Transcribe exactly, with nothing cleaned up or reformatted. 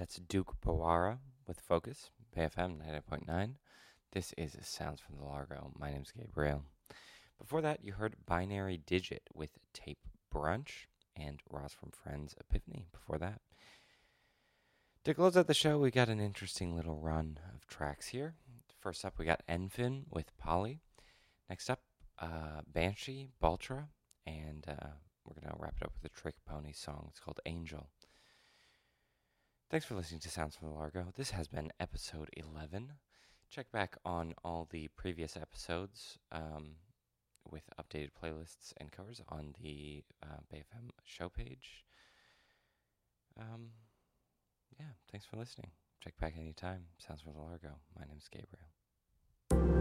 That's Duke Bawara with Focus, Bay F M ninety-nine point nine. This is Sounds from the Largo. My name's Gabriel. Before that, you heard Binary Digit with Tape Brunch and Ross from Friends Epiphany before that. To close out the show, we got an interesting little run of tracks here. First up, we got Enfin with Polly. Next up, uh, Banshee, Baltra, and uh, we're going to wrap it up with a Trick Pony song. It's called Angel. Thanks for listening to Sounds from the Largo. This has been episode eleven. Check back on all the previous episodes um, with updated playlists and covers on the uh, Bay F M show page. Um, yeah, thanks for listening. Check back anytime. Sounds from the Largo. My name's Gabriel.